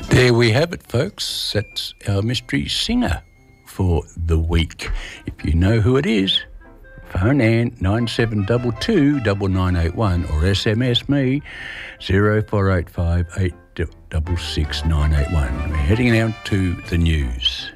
There we have it, folks. That's our mystery singer for the week. If you know who it is, phone Ann 9722 9981 or SMS me 0485 866 981. We're heading out to the news.